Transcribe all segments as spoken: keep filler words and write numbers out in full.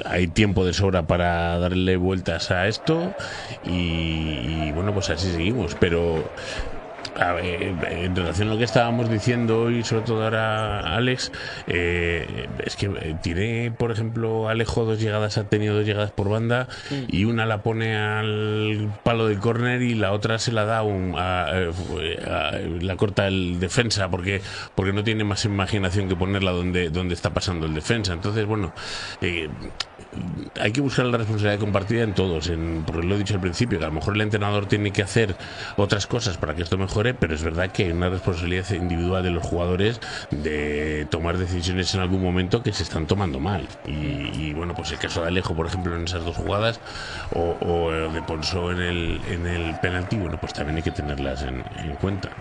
hay tiempo de sobra para darle vueltas a esto y, y bueno, pues así seguimos, pero a ver, en relación a lo que estábamos diciendo hoy, sobre todo ahora Alex, eh, es que tiene, por ejemplo, Alejo dos llegadas, ha tenido dos llegadas por banda sí. y una la pone al palo del córner y la otra se la da un, a, a, a, la corta el defensa porque porque no tiene más imaginación que ponerla donde, donde está pasando el defensa. Entonces, bueno, eh, hay que buscar la responsabilidad compartida en todos, en, porque lo he dicho al principio, que a lo mejor el entrenador tiene que hacer otras cosas para que esto mejore, pero es verdad que hay una responsabilidad individual de los jugadores de tomar decisiones en algún momento que se están tomando mal y, y bueno, pues el caso de Alejo, por ejemplo, en esas dos jugadas o, o de Ponsó en el, en el penalti, bueno, pues también hay que tenerlas en, en cuenta.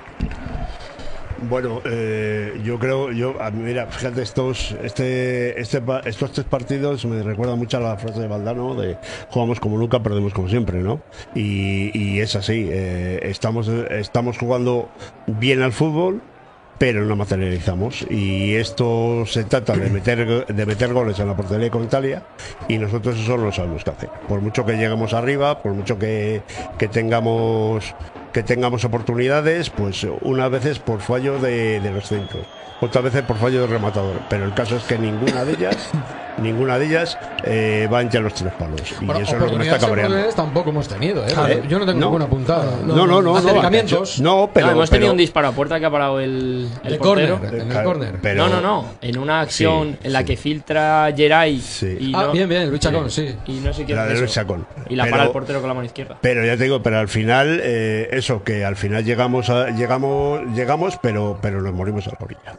Bueno, eh, yo creo, yo mira, fíjate, estos, este, este, estos tres partidos me recuerdan mucho a la frase de Valdano de jugamos como nunca, perdemos como siempre, ¿no? Y, y es así, eh, estamos, estamos jugando bien al fútbol, pero no materializamos, y esto se trata de meter de meter goles en la portería con Italia, y nosotros eso no lo sabemos qué hacer. Por mucho que lleguemos arriba, por mucho que, que tengamos que tengamos oportunidades, pues unas veces por fallo de, de los centros, otras veces por fallo del rematador, pero el caso es que ninguna de ellas ninguna de ellas eh, va entre los tres palos, y bueno, eso es lo que me está cabreando. Tampoco hemos tenido, ¿eh? ¿Eh? Yo no tengo no, ninguna apuntada. No, no, no, no, acercamientos. No, no, pero no, hemos pero, tenido un disparo a puerta que ha parado el, el, el portero. Corner, en el córner. No, no, no. En una acción sí, en la sí. que filtra Geray. Sí. Y ah, no, bien, bien, Luis Chacón, sí. Y no sé quién la de Luis Chacón. Y la pero, para el portero con la mano izquierda. Pero ya te digo, pero al final, eh, eso, que al final llegamos, a, llegamos, llegamos, pero, pero nos morimos a la orilla.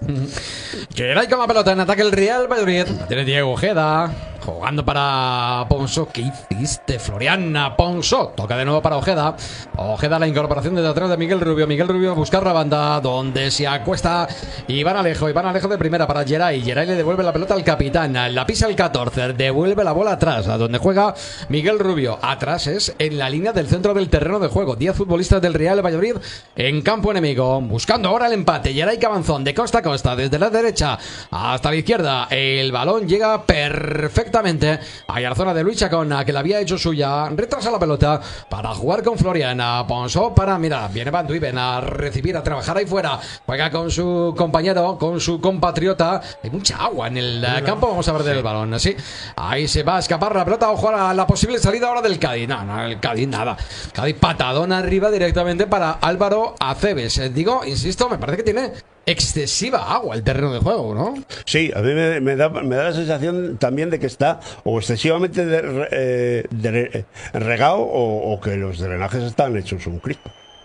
Geray con la pelota en ataque el Real Valladolid. Tiene Diego Ojeda. Jugando para Ponsó. ¿Qué hiciste, Floriana? Ponsó. Toca de nuevo para Ojeda. Ojeda, la incorporación desde atrás de Miguel Rubio. Miguel Rubio a buscar la banda donde se acuesta Iván Alejo. Iván Alejo de primera para Geray. Geray le devuelve la pelota al capitán. La pisa el catorce. Devuelve la bola atrás, a donde juega Miguel Rubio. Atrás es en la línea del centro del terreno de juego. diez futbolistas del Real Valladolid en campo enemigo. Buscando ahora el empate. Geray Cabanzón de costa a costa. Desde la derecha hasta la izquierda. El balón llega perfectamente hay a la zona de Luis Chacón, que la había hecho suya. Retrasa la pelota para jugar con Floriana. Ponsó para, mira, viene Van Duiven a recibir, a trabajar ahí fuera. Juega con su compañero, con su compatriota. Hay mucha agua en el uh, campo. Vamos a ver del balón. Así, ahí se va a escapar la pelota. Ojo a la, la posible salida ahora del Cádiz. No, no, el Cádiz nada. Cádiz patadón arriba directamente para Álvaro Aceves. Eh, digo, insisto, me parece que tiene excesiva agua el terreno de juego, ¿no? Sí, a mí me, me, da, me da la sensación también de que está o excesivamente de, eh, de regado o, o que los drenajes están hechos un crispo.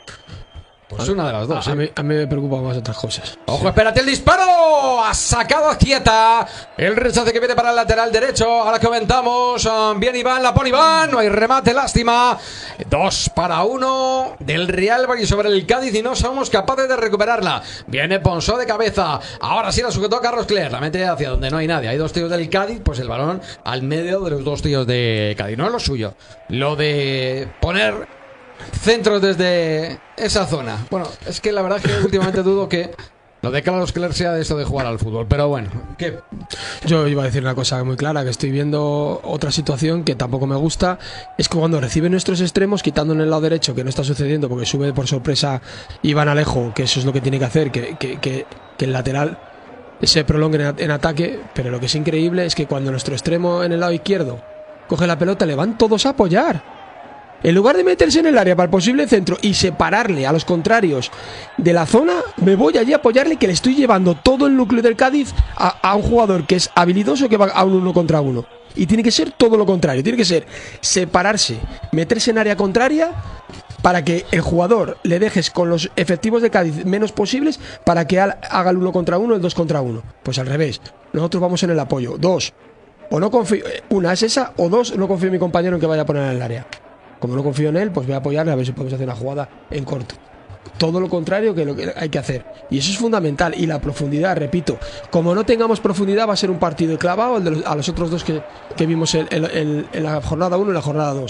Pues una de las dos. A, ¿eh? a, mí, a mí me preocupan más otras cosas. Ojo, sí. Espérate el disparo. Ha sacado a Quieta. El rechace que viene para el lateral derecho. Ahora comentamos. Bien Iván, la pone Iván. No hay remate, lástima. Dos para uno del Real Valladolid sobre el Cádiz y no somos capaces de recuperarla. Viene Ponsó de cabeza. Ahora sí la sujetó Carlos Cler. La mete hacia donde no hay nadie. Hay dos tíos del Cádiz. Pues el balón al medio de los dos tíos de Cádiz. No es lo suyo. Lo de poner centros desde esa zona. Bueno, es que la verdad es que últimamente dudo que lo de Carlos Cler sea de eso de jugar al fútbol. Pero bueno, ¿qué? Yo iba a decir una cosa muy clara, que estoy viendo otra situación que tampoco me gusta. Es que cuando recibe nuestros extremos, quitando en el lado derecho, que no está sucediendo porque sube por sorpresa Iván Alejo, que eso es lo que tiene que hacer, que, que, que, que el lateral se prolongue en, en ataque. Pero lo que es increíble es que cuando nuestro extremo en el lado izquierdo coge la pelota, le van todos a apoyar. En lugar de meterse en el área para el posible centro y separarle a los contrarios de la zona, me voy allí a apoyarle, que le estoy llevando todo el núcleo del Cádiz a, a un jugador que es habilidoso, que va a un uno contra uno. Y tiene que ser todo lo contrario, tiene que ser separarse, meterse en área contraria para que el jugador le dejes con los efectivos de Cádiz menos posibles para que haga el uno contra uno, el dos contra uno. Pues al revés, nosotros vamos en el apoyo. Dos, o no confío, una es esa, o dos, no confío en mi compañero en que vaya a poner en el área. Como no confío en él, pues voy a apoyarle a ver si podemos hacer una jugada en corto. Todo lo contrario que lo que hay que hacer. Y eso es fundamental. Y la profundidad, repito, como no tengamos profundidad, va a ser un partido clavado el de los, a los otros dos que, que vimos en, en, en la jornada uno y la jornada dos.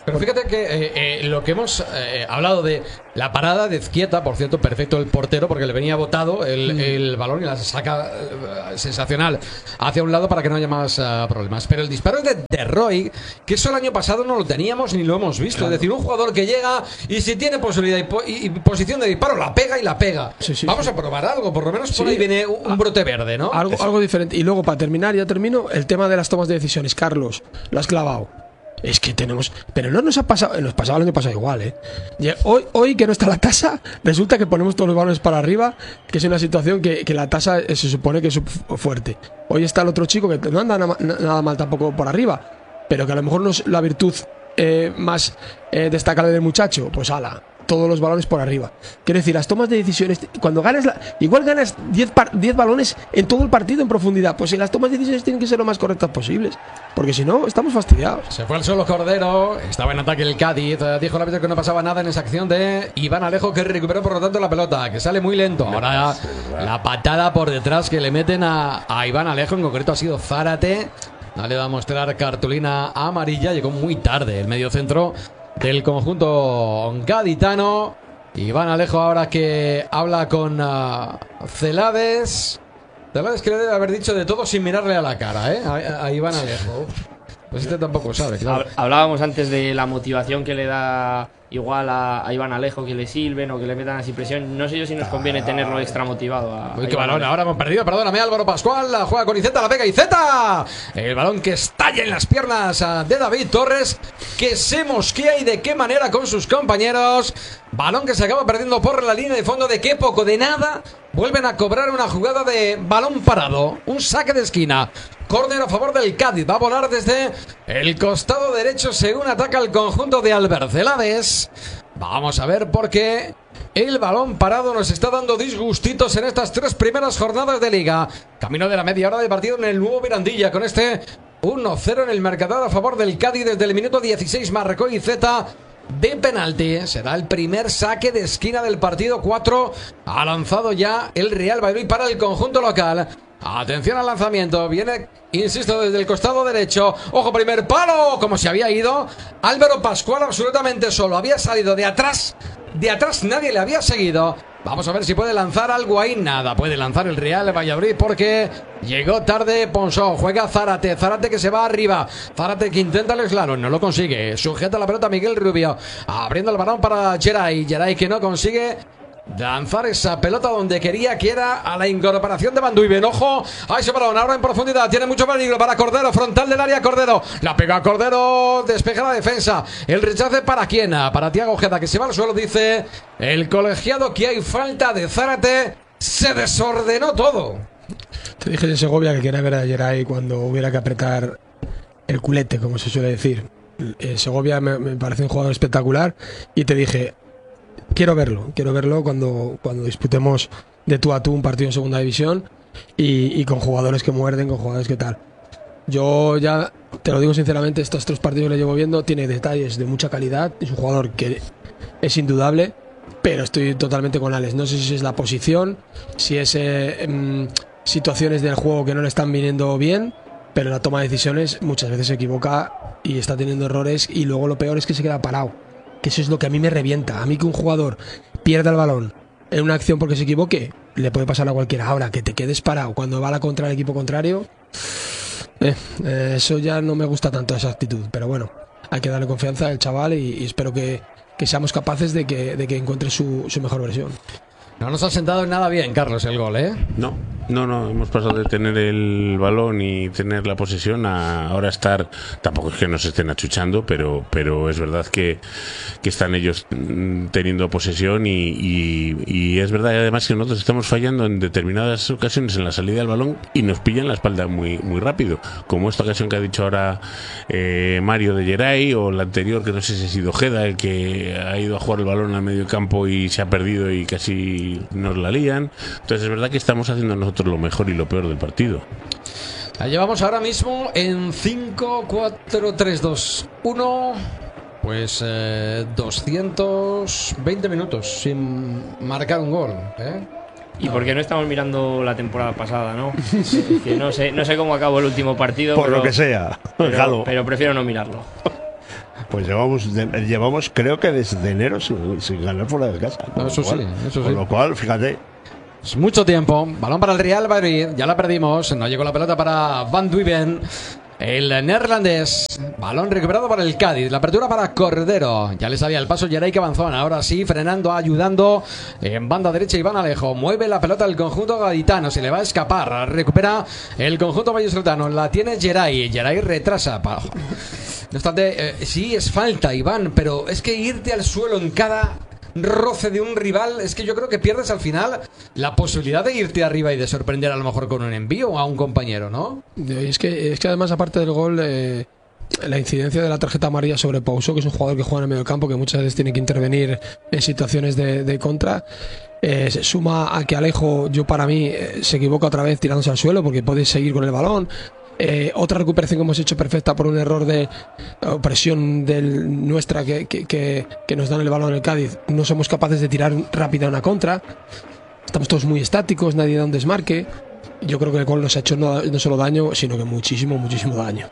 Pero fíjate que eh, eh, lo que hemos eh, hablado de la parada de Zquieta, por cierto, perfecto el portero, porque le venía botado el, mm. el balón y la saca eh, sensacional hacia un lado para que no haya más uh, problemas. Pero el disparo es de, de Roy, que eso el año pasado no lo teníamos ni lo hemos visto. Claro. Es decir, un jugador que llega y si tiene posibilidad y, po y, y posición de disparo, la pega y la pega. Sí, sí, Vamos sí. a probar algo, por lo menos por sí. ahí viene un, un brote verde, ¿no? Algo, algo diferente. Y luego, para terminar, ya termino, el tema de las tomas de decisiones. Carlos, lo has clavado. Es que tenemos... Pero no nos ha pasado... Nos pasaba el año pasado igual, ¿eh? Hoy, hoy que no está la tasa, resulta que ponemos todos los balones para arriba, que es una situación que, que la tasa se supone que es fuerte. Hoy está el otro chico que no anda na nada mal tampoco por arriba, pero que a lo mejor no es la virtud eh, más eh, destacable del muchacho. Pues ala, todos los balones por arriba. Quiero decir, las tomas de decisiones, cuando ganas la, igual ganas diez balones en todo el partido en profundidad, pues si las tomas de decisiones tienen que ser lo más correctas posibles, porque si no estamos fastidiados. Se fue al suelo Cordero, estaba en ataque el Cádiz, dijo el árbitro que no pasaba nada en esa acción de Iván Alejo, que recuperó por lo tanto la pelota, que sale muy lento. Ahora la patada por detrás que le meten a, a Iván Alejo, en concreto ha sido Zárate, no le va a mostrar cartulina amarilla, llegó muy tarde el medio centro del conjunto gaditano. Iván Alejo ahora que habla con uh, Celades. Celades que le debe haber dicho de todo sin mirarle a la cara, ¿eh? A, a Iván Alejo. Pues este tampoco sabe, claro. Hablábamos antes de la motivación que le da igual a, a Iván Alejo, que le silben o que le metan así presión. No sé yo si nos conviene tenerlo extra motivado. A, Uy, a qué balón, Alejo. Ahora hemos perdido, perdóname, Álvaro Pascual. La juega con Iceta, la pega Iceta. El balón que estalla en las piernas de David Torres, que se mosquea y de qué manera con sus compañeros. Balón que se acaba perdiendo por la línea de fondo. De qué poco, de nada. Vuelven a cobrar una jugada de balón parado. Un saque de esquina. Córner a favor del Cádiz. Va a volar desde el costado derecho según ataca el conjunto de Albert Celades. Vamos a ver por qué el balón parado nos está dando disgustitos en estas tres primeras jornadas de liga. Camino de la media hora de partido en el nuevo Mirandilla con este uno cero en el marcador a favor del Cádiz desde el minuto dieciséis. Marcó Iceta de penalti. Será el primer saque de esquina del partido. cuatro ha lanzado ya el Real Valladolid para el conjunto local. Atención al lanzamiento. Viene, insisto, desde el costado derecho. Ojo, primer palo. Como se había ido Álvaro Pascual absolutamente solo. Había salido de atrás. De atrás nadie le había seguido. Vamos a ver si puede lanzar algo ahí. Nada, puede lanzar el Real Valladolid porque llegó tarde Ponsó. Juega Zárate, Zárate que se va arriba. Zárate que intenta el slalom, no lo consigue. Sujeta la pelota Miguel Rubio. Abriendo el balón para Geray. Geray que no consigue lanzar esa pelota donde quería, que era a la incorporación de Banduiben. Ojo a ese balón, ahora en profundidad, tiene mucho peligro para Cordero, frontal del área Cordero, la pega Cordero, despeja la defensa, el rechace para quién, para Tiago Ojeda que se va al suelo. Dice el colegiado que hay falta de Zárate, se desordenó todo. Te dije de Segovia que quería ver a Geray cuando hubiera que apretar el culete, como se suele decir. eh, Segovia me, me parece un jugador espectacular y te dije quiero verlo, quiero verlo cuando, cuando disputemos de tú a tú un partido en segunda división y, y con jugadores que muerden, con jugadores que tal. Yo ya, te lo digo sinceramente, estos tres partidos que le llevo viendo, tiene detalles de mucha calidad, es un jugador que es indudable, pero estoy totalmente con Alex. No sé si es la posición, si es eh, eh, situaciones del juego que no le están viniendo bien, pero la toma de decisiones muchas veces se equivoca y está teniendo errores, y luego lo peor es que se queda parado. Que eso es lo que a mí me revienta. A mí que un jugador pierda el balón en una acción porque se equivoque, le puede pasar a cualquiera. Ahora, que te quedes parado cuando va a la contra el equipo contrario, eh, eh, eso ya no me gusta tanto, esa actitud. Pero bueno, hay que darle confianza al chaval y, y espero que, que seamos capaces de que, de que encuentre su, su mejor versión. No nos ha sentado en nada bien, Carlos, el gol, ¿eh? No, no, no, hemos pasado de tener el balón y tener la posesión a ahora estar, tampoco es que nos estén achuchando, pero pero es verdad que, que están ellos teniendo posesión y, y, y es verdad además que nosotros estamos fallando en determinadas ocasiones en la salida del balón y nos pillan la espalda muy muy rápido, como esta ocasión que ha dicho ahora eh, Mario de Geray, o la anterior que no sé si ha sido Ojeda, el que ha ido a jugar el balón al medio campo y se ha perdido y casi nos la lían. Entonces es verdad que estamos haciendo nosotros lo mejor y lo peor del partido. La llevamos ahora mismo en cinco, cuatro, tres, dos, uno. Pues eh, doscientos veinte minutos sin marcar un gol, ¿eh? ¿Y por qué no estamos mirando la temporada pasada, no? Que no sé, no sé cómo acabó el último partido. Por pero, lo que sea. Pero, pero prefiero no mirarlo. pues llevamos, de, llevamos creo que desde enero sin, sin ganar fuera de casa. No, eso cual, sí, eso con sí. lo cual, fíjate. Es mucho tiempo. Balón para el Real Madrid. Ya la perdimos. No llegó la pelota para Van Duiven. El neerlandés. Balón recuperado para el Cádiz. La apertura para Cordero. Ya le salía el paso Geray Cabanzón. Ahora sí, frenando, ayudando. En banda derecha Iván Alejo. Mueve la pelota al conjunto gaditano. Se le va a escapar. Recupera el conjunto vallisoletano. La tiene Geray. Geray retrasa. No obstante, eh, sí es falta, Iván. Pero es que irte al suelo en cada roce de un rival, es que yo creo que pierdes al final la posibilidad de irte arriba y de sorprender a lo mejor con un envío a un compañero, ¿no? Es que, es que además, aparte del gol, eh, la incidencia de la tarjeta amarilla sobre Pouso, que es un jugador que juega en el medio campo, que muchas veces tiene que intervenir en situaciones de, de contra, eh, se suma a que Alejo, yo para mí, eh, se equivoca otra vez tirándose al suelo porque puede seguir con el balón. Eh, otra recuperación que hemos hecho perfecta por un error de uh, presión del, nuestra que, que, que, que nos dan el balón en el Cádiz. No somos capaces de tirar rápida una contra. Estamos todos muy estáticos, nadie da un desmarque. Yo creo que el gol nos ha hecho no, no solo daño, sino que muchísimo, muchísimo daño.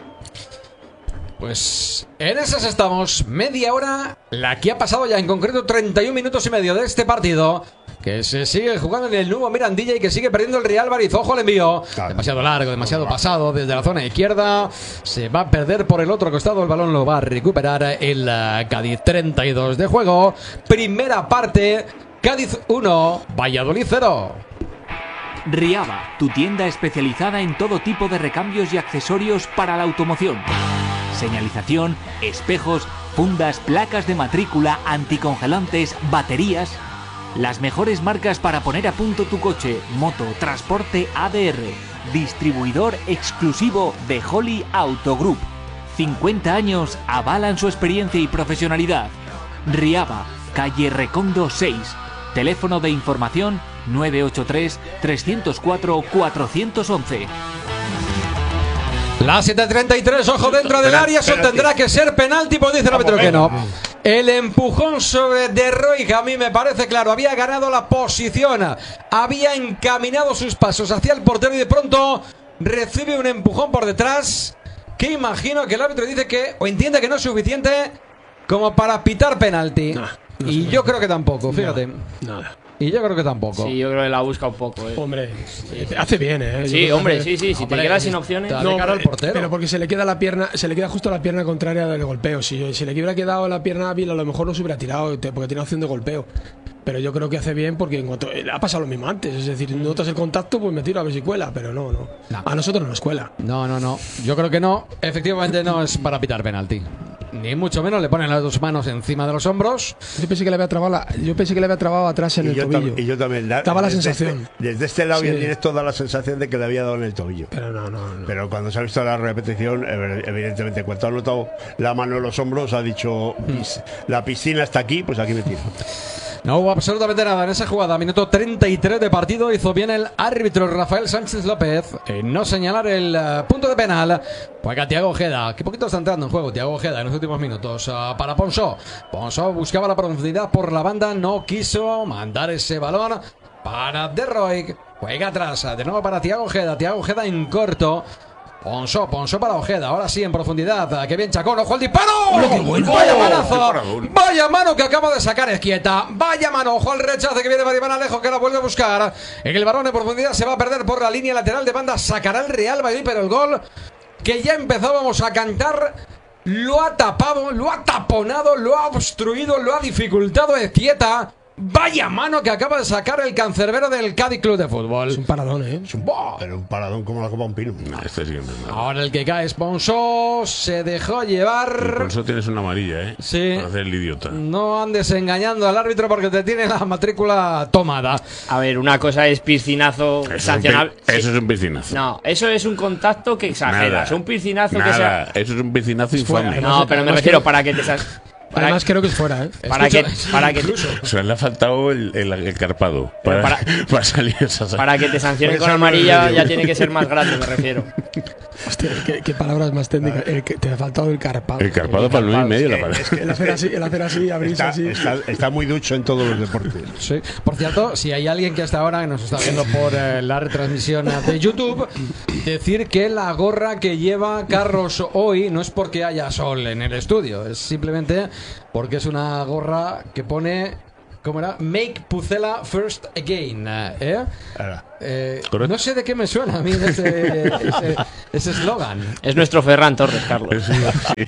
Pues en esas estamos, media hora, la que ha pasado ya en concreto treinta y un minutos y medio de este partido, que se sigue jugando en el nuevo Mirandilla y que sigue perdiendo el Real Madrid. Ojo al envío, claro. Demasiado largo, demasiado pasado desde la zona izquierda, se va a perder por el otro costado, el balón lo va a recuperar el Cádiz. Treinta y dos de juego, primera parte, Cádiz uno, Valladolid cero. Riaba, tu tienda especializada en todo tipo de recambios y accesorios para la automoción. Señalización, espejos, fundas, placas de matrícula, anticongelantes, baterías. Las mejores marcas para poner a punto tu coche, moto, transporte A D R. Distribuidor exclusivo de Holly Auto Group. cincuenta años avalan su experiencia y profesionalidad. Riaba, calle Recondo seis. Teléfono de información nueve ocho tres, tres cero cuatro, cuatro uno uno. La siete treinta y tres, ojo dentro del área, eso tendrá que ser penalti, pues dice el árbitro que no. El empujón sobre De Roy, que a mí me parece claro, había ganado la posición, había encaminado sus pasos hacia el portero y de pronto recibe un empujón por detrás, que imagino que el árbitro dice que, o entiende que no es suficiente como para pitar penalti. No, no y yo creo que tampoco, fíjate. Nada. No. Y yo creo que tampoco. Sí, yo creo que la busca un poco. Eh. Hombre, sí. Hace bien, ¿eh? Sí, hombre, sí, sí. Si hombre, te quedas sin opciones. No, cara al portero. Pero porque se le queda la pierna, se le queda justo la pierna contraria del golpeo. Si, si le hubiera quedado la pierna hábil, a lo mejor no se hubiera tirado, porque tiene opción de golpeo. Pero yo creo que hace bien porque en cuanto, ha pasado lo mismo antes. Es decir, notas el contacto, pues me tiro a ver si cuela. Pero no, no. no. A nosotros no nos cuela. No, no, no. Yo creo que no. Efectivamente no es para pitar penalti. Ni mucho menos, le ponen las dos manos encima de los hombros. Yo pensé que le había trabado, la, yo pensé que le había trabado atrás en y el yo tobillo. Tam, y yo también. La, Estaba la desde sensación. Este, desde este lado sí. tienes toda la sensación de que le había dado en el tobillo. Pero no, no, no. Pero cuando se ha visto la repetición, evidentemente, cuando ha notado la mano en los hombros, ha dicho, la piscina está aquí, pues aquí me tiro. No hubo absolutamente nada en esa jugada. Minuto treinta y tres de partido. Hizo bien el árbitro Rafael Sánchez López en no señalar el uh, punto de penal. Juega Thiago Ojeda. Qué poquito está entrando en juego Thiago Ojeda en los últimos minutos. Uh, para Ponsó. Ponsó buscaba la profundidad por la banda. No quiso mandar ese balón para De Roy. Juega atrás. De nuevo para Thiago Ojeda. Thiago Ojeda en corto. Ponsó, Ponsó para Ojeda, ahora sí en profundidad. Que bien Chacón, ojo al disparo. Vaya manazo, vaya mano que acaba de sacar Esquieta. Vaya mano, ojo al rechace que viene para Iván Alejo, que la vuelve a buscar. En el balón en profundidad se va a perder por la línea lateral de banda. Sacará el Real Madrid, pero el gol que ya empezábamos a cantar lo ha tapado, lo ha taponado, lo ha obstruido, lo ha dificultado Esquieta. Vaya mano que acaba de sacar el cancerbero del Cádiz Club de Fútbol. Es un paradón, ¿eh? Es un, pero un paradón como la copa de un pino. No, este sí que me Ahora el que cae es Ponsó. Se dejó llevar. Ponsó tienes una amarilla, ¿eh? Sí. Para hacer el idiota. No andes engañando al árbitro porque te tiene la matrícula tomada. A ver, una cosa es piscinazo eso sancionable. Es un, eso es un piscinazo. No, eso es un contacto que exageras. Nada, un piscinazo nada, que sea. Eso es un piscinazo infame. No, pero me refiero para que te. Para, Además creo que es fuera, ¿eh? Para Escucha, que, para que o sea, le ha faltado el, el, el carpado para, para, para salir esa para que te sancionen con amarilla ya tiene que ser más grande, me refiero. Hostia, qué, qué palabras más técnicas. El que, te ha faltado el carpado. El carpado para el nueve y medio la pared. Es que El hacer así, el hacer así, abrirse está, así. está, está muy ducho en todos los deportes. Sí. Por cierto, si hay alguien que hasta ahora nos está viendo por eh, la retransmisión de YouTube, decir que la gorra que lleva Carlos hoy no es porque haya sol en el estudio, es simplemente porque es una gorra que pone, ¿cómo era? Make Pucela First Again. ¿eh? Eh, no sé de qué me suena a mí ese ese eslogan. Es nuestro Ferran Torres, Carlos. Sí.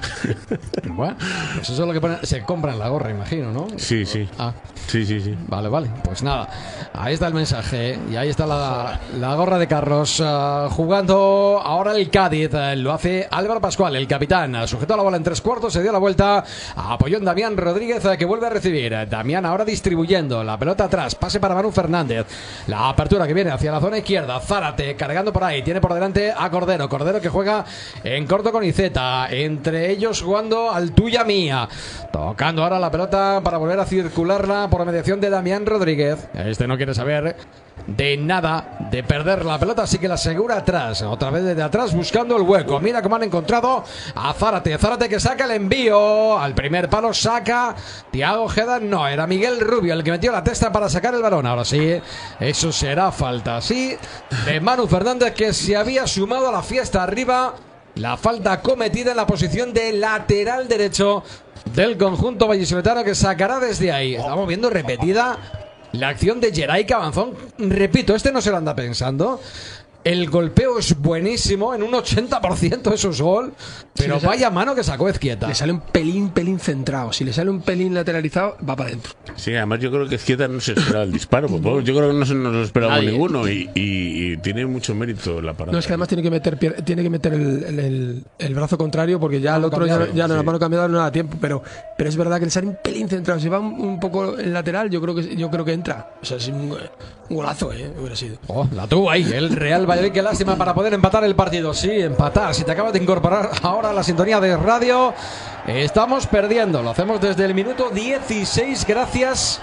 Bueno, pues eso es lo que pone. Se compra en la gorra, imagino, ¿no? Sí, sí. Ah. Sí, sí, sí. Vale, vale. Pues nada, ahí está el mensaje y ahí está la, la gorra de Carlos. Uh, jugando ahora el Cádiz. Uh, lo hace Álvaro Pascual, el capitán. Uh, sujetó la bola en tres cuartos, se dio la vuelta. Apoyó en Damián Rodríguez, uh, que vuelve a recibir. Uh, Damián ahora distribuyendo la pelota atrás. Pase para Manu Fernández. La apertura que viene hacia la zona izquierda. Zárate cargando por ahí. Tiene por delante a Cordero. Cordero que juega en corto con Iceta. Entre ellos jugando al tuya mía. Tocando ahora la pelota para volver a circularla por mediación de Damián Rodríguez. Este no quiere saber de nada, de perder la pelota, así que la asegura atrás. Otra vez desde atrás buscando el hueco. Mira cómo han encontrado a Zárate. Zárate que saca el envío. Al primer palo saca Thiago Ojeda. No, era Miguel Rubio el que metió la testa para sacar el balón. Ahora sí, eso será falta. Sí, de Manu Fernández, que se había sumado a la fiesta arriba. La falta cometida en la posición de lateral derecho del conjunto vallisoletano, que sacará desde ahí. Estamos viendo repetida la acción de Geray Cabanzón. Repito, este no se lo anda pensando. El golpeo es buenísimo, en un ochenta por ciento eso es gol. Pero sí, vaya mano que sacó Ezquieta. Le sale un pelín, pelín centrado. Si le sale un pelín lateralizado, va para adentro. Sí, además yo creo que Ezquieta no se esperaba el disparo. Pues, yo creo que no se nos lo esperaba Nadie. ninguno y, y, y tiene mucho mérito la parada. No, es que además tiene que meter pier- tiene que meter el, el, el, el brazo contrario, porque ya el otro ya, cambiado, ya no, sí. la mano cambiada no da tiempo. Pero, pero es verdad que le sale un pelín centrado. Si va un, un poco en lateral, yo creo que yo creo que entra. O sea, es un, un golazo, ¿eh? Hubiera sido. Oh, la tuvo ahí el Real Valladolid. Qué lástima para poder empatar el partido. Sí, empatar. Si te acabas de incorporar ahora a la sintonía de radio, estamos perdiendo. Lo hacemos desde el minuto dieciséis gracias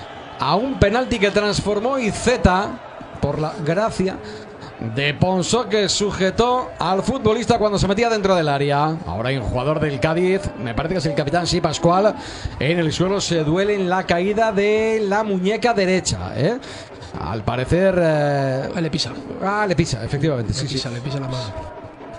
a un penalti que transformó Iceta por la gracia de Ponsó, que sujetó al futbolista cuando se metía dentro del área. Ahora hay un jugador del Cádiz, me parece que es el capitán, sí, Pascual. En el suelo se duele en la caída de la muñeca derecha, ¿eh? Al parecer... Eh... Ah, le pisa. Ah, le pisa, efectivamente. Le Sí, pisa, sí. le pisa la mano.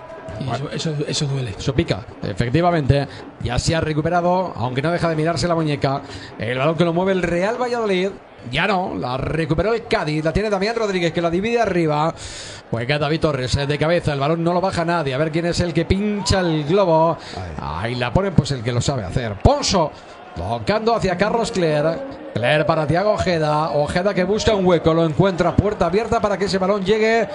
Y eso, eso, eso duele. Eso pica, efectivamente. Ya se ha recuperado, aunque no deja de mirarse la muñeca. El balón que lo mueve el Real Valladolid. Ya no, la recuperó el Cádiz. La tiene Damián Rodríguez, que la divide arriba. Juega David Torres de cabeza. El balón no lo baja nadie. A ver quién es el que pincha el globo. Ahí la ponen, pues el que lo sabe hacer. Ponso tocando hacia Carlos Cler. Cler para Thiago Ojeda. Ojeda que busca un hueco. Lo encuentra, puerta abierta para que ese balón llegue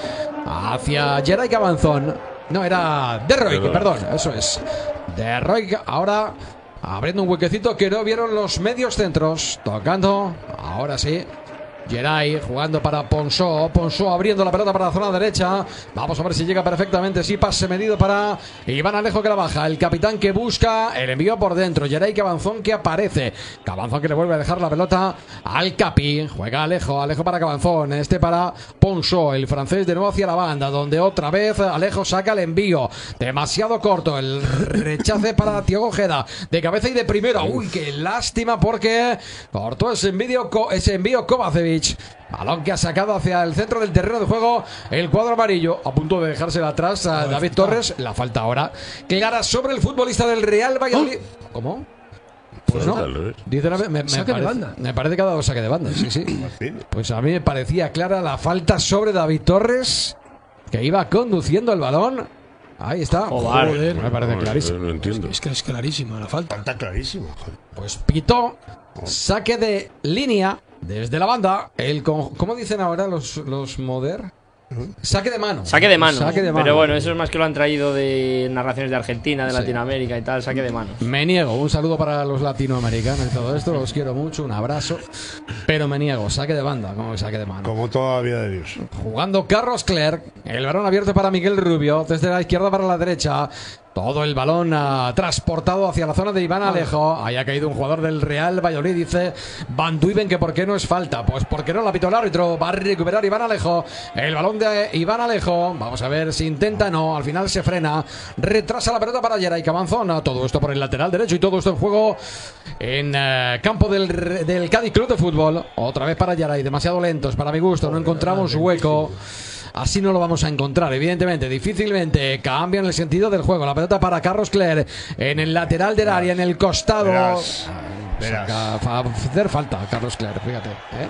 hacia Geray Cabanzón. No, era De Roy, perdón, eso es. De Roy ahora abriendo un huequecito que no vieron los medios centros. Tocando, ahora sí. Geray jugando para Ponsó. Ponsó abriendo la pelota para la zona derecha. Vamos a ver si llega perfectamente. Sí, pase medido para Iván Alejo, que la baja. El capitán que busca el envío por dentro. Geray Cabanzón que aparece. Cabanzón que le vuelve a dejar la pelota al Capi. Juega Alejo. Alejo para Cabanzón. Este para Ponsó. El francés de nuevo hacia la banda, donde otra vez Alejo saca el envío. Demasiado corto. El rechace para Thiago Ojeda. De cabeza y de primera. Uy, qué lástima, porque cortó ese envío, ese envío Kovacevic. Balón que ha sacado hacia el centro del terreno de juego el cuadro amarillo, a punto de dejársela atrás a David Torres. La falta ahora clara sobre el futbolista del Real Valladolid. ¿Cómo? Pues no. Dice, me, me, Saque de parece, banda. me parece que ha dado saque de banda. Sí, sí. Pues a mí me parecía clara la falta sobre David Torres, que iba conduciendo el balón. Ahí está. Joder. Joder, me parece No, clarísimo. No entiendo. Es que es clarísima la falta. Está clarísimo. Joder. Pues pitó, saque de línea desde la banda. El con, ¿cómo dicen ahora los, los moder? Saque de mano. Saque de mano. Saque de mano. Pero bueno, eso es más que lo han traído de narraciones de Argentina, de Sí. Latinoamérica y tal. Saque de mano. Me niego. Un saludo para los latinoamericanos y todo esto. Los quiero mucho. Un abrazo. Pero me niego. Saque de banda. ¿Cómo que saque de mano? Como toda la vida de Dios. Jugando Carlos Clerc. El balón abierto para Miguel Rubio. Desde la izquierda para la derecha. Todo el balón uh, transportado hacia la zona de Iván Alejo. Ahí ha caído un jugador del Real Valladolid. Dice Van Duiven que por qué no es falta. Pues porque no la pitó el árbitro. Va a recuperar Iván Alejo. El balón de Iván Alejo. Vamos a ver si intenta. No, al final se frena. Retrasa la pelota para Yeray Cabanzón. Todo esto por el lateral derecho y todo esto en juego en uh, campo del, del Cádiz Club de Fútbol. Otra vez para Yeray. Demasiado lentos para mi gusto. No encontramos hueco. Así no lo vamos a encontrar, evidentemente, difícilmente. Cambian el sentido del juego. La pelota para Carlos Cler en el lateral del área, en el costado. Verás, verás. Saca, a hacer falta Carlos Cler, fíjate. ¿eh?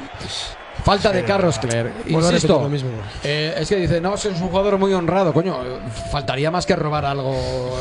Falta de Carlos Cler. Insisto, eh, es que dice, no, es un jugador muy honrado. Coño, faltaría más que robar algo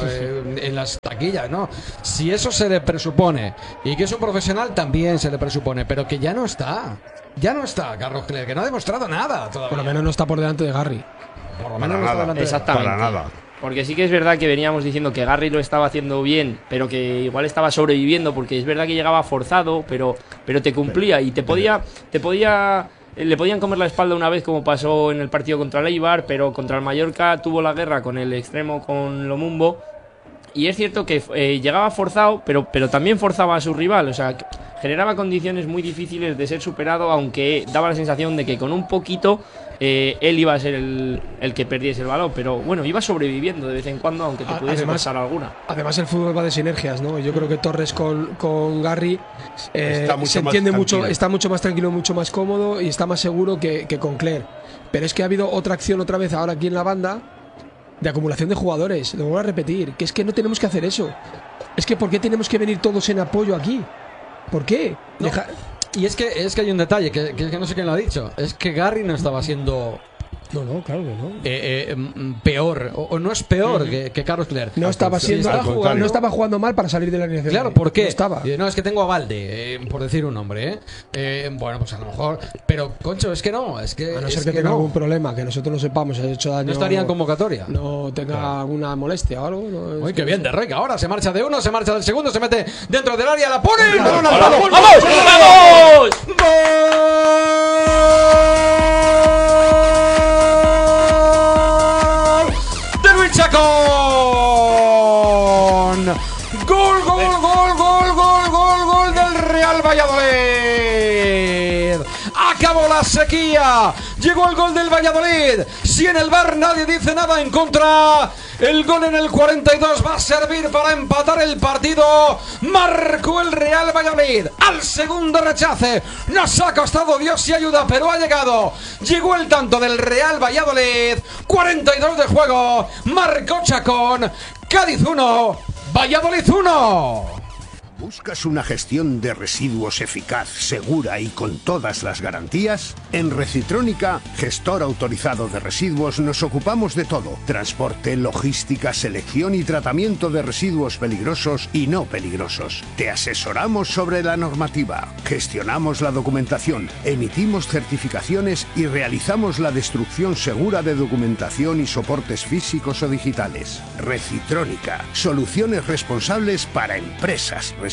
eh, en las taquillas, ¿no? Si eso se le presupone y que es un profesional, también se le presupone, pero que ya no está. Ya no está Carlos Cler, que no ha demostrado nada todavía. Por lo menos no está por delante de Garry. Por lo menos Para no está nada. delante de Exactamente. Para nada. Porque sí que es verdad que veníamos diciendo que Garry lo estaba haciendo bien, pero que igual estaba sobreviviendo, porque es verdad que llegaba forzado, pero, pero te cumplía y te podía, te podía, le podían comer la espalda una vez, como pasó en el partido contra el Eibar, pero contra el Mallorca tuvo la guerra con el extremo, con Lomumbo. Y es cierto que eh, llegaba forzado, pero, pero también forzaba a su rival. O sea, generaba condiciones muy difíciles de ser superado, aunque daba la sensación de que con un poquito eh, él iba a ser el, el que perdiese el balón. Pero bueno, iba sobreviviendo de vez en cuando, aunque te pudiese además, pasar alguna. Además, el fútbol va de sinergias, ¿no? Yo creo que Torres con, con Garry eh, Está mucho se más entiende mucho, tranquilo. está mucho más tranquilo, mucho más cómodo y está más seguro que, que con Cler. Pero es que ha habido otra acción otra vez ahora aquí en la banda, de acumulación de jugadores. Lo vuelvo a repetir, que es que no tenemos que hacer eso. Es que ¿por qué tenemos que venir todos en apoyo aquí? ¿Por qué? No. Deja... Y es que, es que hay un detalle, que, que, que no sé quién lo ha dicho. Es que Garry no estaba siendo No, no, claro que no. eh, eh, peor, o, o no es peor uh-huh. que, que Carlos Cler. No estaba siendo, estaba jugando, no estaba jugando mal para salir de la alineación. Claro, ¿por qué? No estaba. No, es que tengo a Valde, eh, por decir un nombre. ¿eh? Eh, bueno, pues a lo mejor. Pero, concho, es que no. Es que, A no es ser que, que tenga no. algún problema, que nosotros no sepamos, ha hecho daño. No estaría en convocatoria. No tenga Claro. alguna molestia o algo. No, Uy, es qué que bien no de sé. Reca. Ahora se marcha de uno, se marcha del segundo, se mete dentro del área, la pone. ¡El balón al ¡Vamos! palo! ¡Vamos! ¡Vamos! ¡Gol! ¡De Luis Chacón! ¡Gol, gol, gol, gol, gol, gol, gol del Real Valladolid! ¡Acabó la sequía! Llegó el gol del Valladolid. Si en el V A R nadie dice nada en contra, el gol en el cuarenta y dos va a servir para empatar el partido. Marcó el Real Valladolid al segundo rechace. Nos ha costado Dios y ayuda, pero ha llegado. Llegó el tanto del Real Valladolid. cuarenta y dos de juego. Marcó Chacón. Cádiz uno, Valladolid uno. ¿Buscas una gestión de residuos eficaz, segura y con todas las garantías? En Recitrónica, gestor autorizado de residuos, nos ocupamos de todo: transporte, logística, selección y tratamiento de residuos peligrosos y no peligrosos. Te asesoramos sobre la normativa, gestionamos la documentación, emitimos certificaciones y realizamos la destrucción segura de documentación y soportes físicos o digitales. Recitrónica, soluciones responsables para empresas responsables.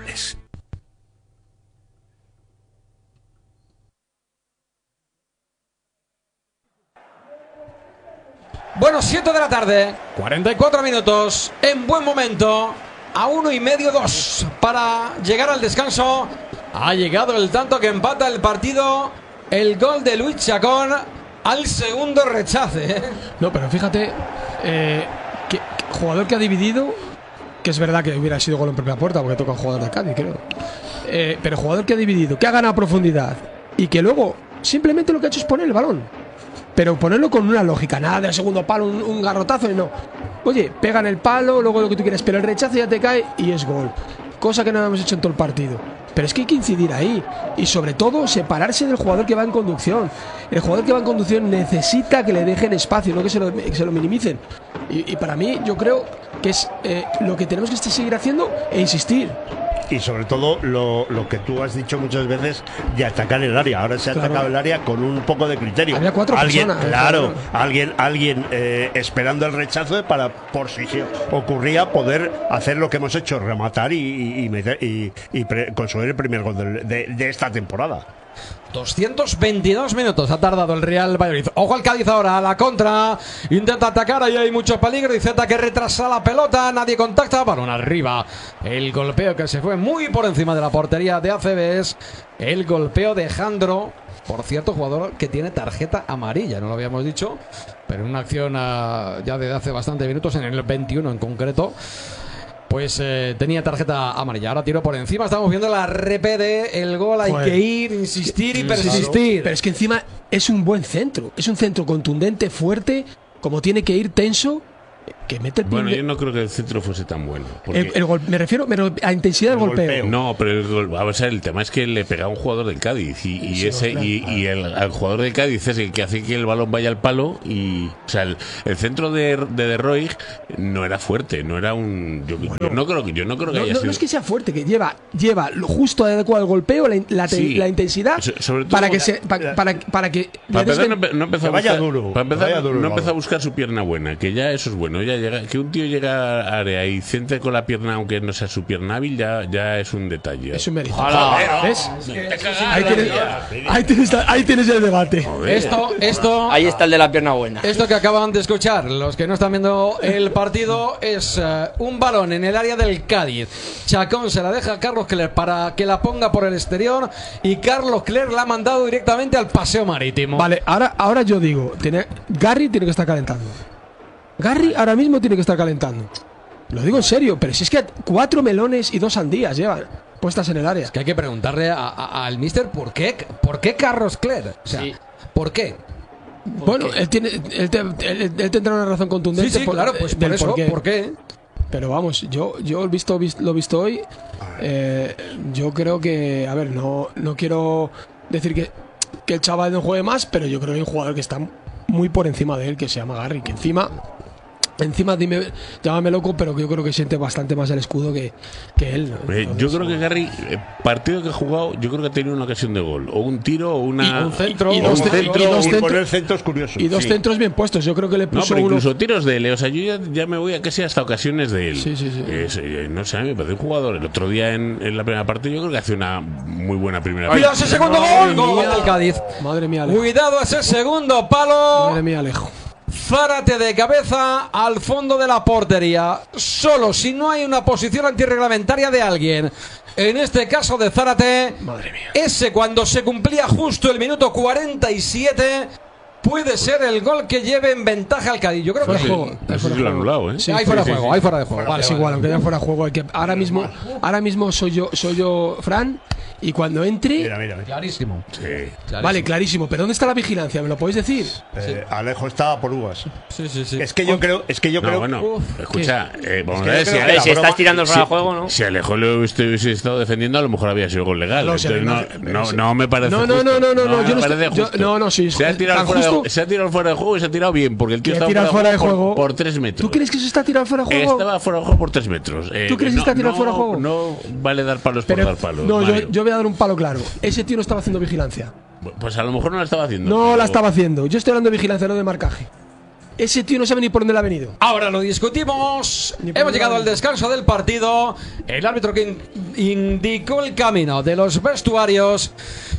Bueno, siete de la tarde, cuarenta y cuatro minutos, en buen momento, a uno y medio, dos, para llegar al descanso. Ha llegado el tanto que empata el partido, el gol de Luis Chacón al segundo rechace. ¿eh? No, pero fíjate, eh, que, que jugador que ha dividido, que es verdad que hubiera sido gol en propia puerta porque toca un jugador de Cádiz, creo. Eh, pero jugador que ha dividido, que ha ganado profundidad y que luego simplemente lo que ha hecho es poner el balón. Pero ponerlo con una lógica, nada del segundo palo, un, un garrotazo y no. Oye, pega en el palo, luego lo que tú quieres, pero el rechazo ya te cae y es gol. Cosa que no hemos hecho en todo el partido. Pero es que hay que incidir ahí. Y sobre todo, separarse del jugador que va en conducción. El jugador que va en conducción necesita que le dejen espacio, no que se lo, que se lo minimicen. Y, y para mí, yo creo que es eh, lo que tenemos que seguir haciendo e insistir. Y sobre todo lo, lo que tú has dicho muchas veces de atacar el área. Ahora se ha Claro. atacado el área con un poco de criterio. Había cuatro alguien, personas, claro, claro. alguien, alguien eh, esperando el rechazo para, por si se ocurría, poder hacer lo que hemos hecho, rematar y, y, y meter y, y pre, conseguir el primer gol de, de, de esta temporada. doscientos veintidós minutos ha tardado el Real Valladolid. Ojo al Cádiz ahora, a la contra. Intenta atacar, ahí hay mucho peligro. Y Z que retrasa la pelota, nadie contacta. Balón arriba. El golpeo que se fue muy por encima de la portería de A C B es el golpeo de Jandro. Por cierto, jugador que tiene tarjeta amarilla, no lo habíamos dicho, pero en una acción uh, ya desde hace bastantes minutos, en el veintiuno en concreto, pues eh, tenía tarjeta amarilla. Ahora tiro por encima, estamos viendo la repe de el gol. Hay Joder. que ir, insistir y Sí, persistir. pero es que encima es un buen centro. Es un centro contundente, fuerte, como tiene que ir, tenso, que mete el pie. Bueno, yo no creo que el centro fuese tan bueno. Porque... El, el gol, me refiero me re- a intensidad del El golpeo. golpeo. No, pero el, gol- a ver, el tema es que le pega a un jugador del Cádiz y, y Sí, ese claro. y, y el, al jugador del Cádiz es el que hace que el balón vaya al palo y, o sea, el, el centro de de, de Roig no era fuerte, no era un, yo, yo no creo que yo no creo que No, haya no, sido. no es que sea fuerte, que lleva, lleva lo justo adecuado al golpeo, la, in- la, te- Sí. la intensidad, So- sobre todo- para que se, pa- para, para que Para le des empezar, no, ven- empe- no empezó a que vaya buscar, duro, para empezar, que vaya duro el no empezó a balón. buscar su pierna buena, que ya eso es bueno. Ya llega, que un tío llega a área y centre con la pierna, aunque no sea su pierna hábil, ya, ya es un detalle. es un mérito. ¡Hala! ¿Ves? Ahí tienes, ahí, tienes, ahí tienes el debate. Joder. Esto, esto, Ahí está el de la pierna buena. esto que acaban de escuchar, los que no están viendo el partido, es eh, un balón en el área del Cádiz. Chacón se la deja a Carlos Cler para que la ponga por el exterior y Carlos Cler la ha mandado directamente al paseo marítimo. Vale, ahora, ahora yo digo, tiene, Garry tiene que estar calentando. Garry ahora mismo tiene que estar calentando. Lo digo en serio, pero si es que cuatro melones y dos sandías llevan puestas en el área. Que hay que preguntarle a- a- al mister por qué, por qué Carlos Cler. O sea, Sí. ¿por qué? Bueno, él, tiene, él, te- él- él tendrá una razón contundente. Sí, sí, por- claro, pues por del eso, porqué. ¿por qué? Pero vamos, yo, yo he visto, vis- lo he visto hoy. eh, yo creo que, a ver, no, no quiero decir que, que el chaval no juegue más, pero yo creo que hay un jugador que está muy por encima de él, que se llama Garry, que encima, encima dime, llámame loco, pero que yo creo que siente bastante más el escudo que, que él. ¿no? Eh, yo Entonces, creo que Garry, eh, partido que ha jugado, yo creo que ha tenido una ocasión de gol, o un tiro, o una. Y un centro, y o dos un ce- centro, y dos Y centros- poner centros curiosos. y dos sí. centros bien puestos, yo creo que le No, puso pero uno. incluso tiros de él. eh, O sea, yo ya, ya me voy a casi hasta ocasiones de él. Sí, sí, sí. Eh, sí, eh, no sé, a mí me parece un jugador. El otro día en, en la primera parte, yo creo que hace una muy buena primera Cuidado parte. ese segundo Madre gol, gol mía. del Cádiz. Madre mía, Alejo. Cuidado ese segundo palo. Madre mía, Alejo. Zárate de cabeza al fondo de la portería. Solo si no hay una posición antirreglamentaria de alguien. En este caso de Zárate. Madre mía. Ese cuando se cumplía justo el minuto cuarenta y siete. Puede ser el gol que lleve en ventaja al Cádiz. Yo creo Fuera que de sí. juego. No Ahí sé fuera si lo de han juego. anulado, ¿eh? Sí, hay fuera de juego, hay fuera de juego. Vale, es igual, aunque haya fuera de juego. Hay que, ahora mismo, ahora mismo soy yo, soy yo, Fran, y cuando entre. Mira, mira, mira. Clarísimo. Sí. clarísimo. Vale, clarísimo. Pero ¿dónde está la vigilancia? ¿Me lo podéis decir? Eh, Alejo está por uvas. Sí, sí, sí. Es que yo creo, es que yo No, creo. bueno, Uf, escucha, eh, vamos que a ver yo si, creo A que ver, la si estás broma- tirando fuera de si- juego, ¿no? si Alejo lo hubiese estado defendiendo, a lo mejor había sido gol legal. Lo sé, Entonces, no, no, no, sí. no me parece No, no, justo. no, no, no, no, me yo no parece estoy- yo- justo. no, no, sí, se ha tirado tan fuera de, justo. se ha tirado fuera de juego y se ha tirado bien, porque el tío Que estaba tira fuera de por- juego. Por, tres metros. ¿Tú crees que se está tirando fuera de juego? Estaba fuera de juego por tres metros. Eh, ¿Tú crees que no, está tirado no, fuera de juego? No vale dar palos Pero- por dar palos. no, yo, Mario. yo voy a dar un palo claro. Ese tío no estaba haciendo vigilancia. Pues a lo mejor no lo estaba haciendo. No pero- la estaba haciendo. Yo estoy hablando de vigilancia, no de marcaje. Ese tío no sabe ni por dónde le ha venido. Ahora lo discutimos. Ni por Hemos nada. llegado al descanso del partido. El árbitro que in- indicó el camino de los vestuarios.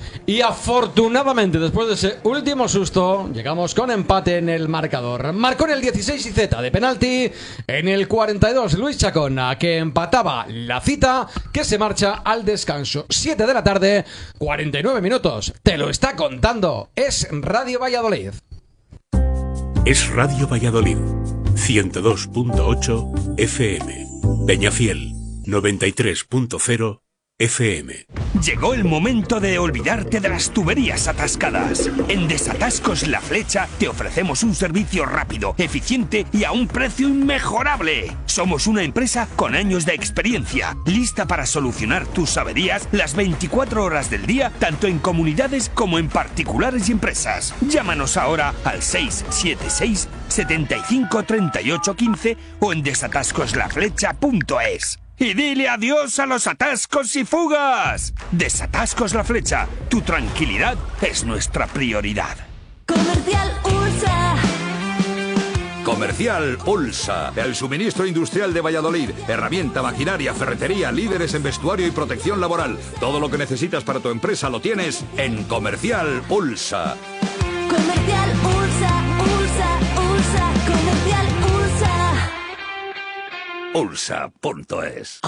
Y afortunadamente, después de ese último susto, llegamos con empate en el marcador. Marcó en el dieciséis y Z de penalti. En el cuarenta y dos, Luis Chacona, que empataba la cita, que se marcha al descanso. siete de la tarde, cuarenta y nueve minutos. Te lo está contando. Es Radio Valladolid. Es Radio Valladolid, ciento dos punto ocho F M. Peñafiel, noventa y tres punto cero F M. Llegó el momento de olvidarte de las tuberías atascadas. En Desatascos La Flecha te ofrecemos un servicio rápido, eficiente y a un precio inmejorable. Somos una empresa con años de experiencia, lista para solucionar tus averías las veinticuatro horas del día, tanto en comunidades como en particulares y empresas. Llámanos ahora al seis siete seis, setenta y cinco, treinta y ocho, quince o en desatascos la flecha punto es. Y dile adiós a los atascos y fugas. Desatascos La Flecha. Tu tranquilidad es nuestra prioridad. Comercial U S A. Comercial Ulsa, el suministro industrial de Valladolid. Herramienta, maquinaria, ferretería, líderes en vestuario y protección laboral. Todo lo que necesitas para tu empresa lo tienes en Comercial Ulsa. Comercial Ulsa, Ulsa, Ulsa, Comercial Ulsa. Ulsa punto es.